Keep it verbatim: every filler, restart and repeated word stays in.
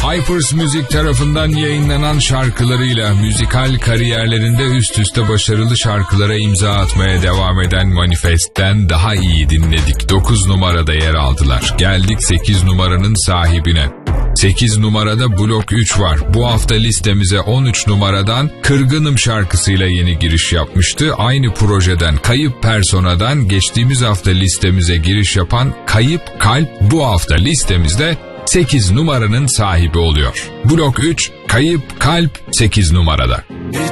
Hypers Müzik tarafından yayınlanan şarkılarıyla müzikal kariyerlerinde üst üste başarılı şarkılara imza atmaya devam eden Manifest'ten Daha İyi dinledik. dokuz numarada yer aldılar. Geldik sekiz numaranın sahibine. sekiz numarada Blok üç var. Bu hafta listemize on üç numaradan Kırgınım şarkısıyla yeni giriş yapmıştı. Aynı projeden Kayıp Persona'dan geçtiğimiz hafta listemize giriş yapan Kayıp Kalp bu hafta listemizde sekiz numaranın sahibi oluyor. Blok üç, Kayıp Kalp sekiz numarada. Bir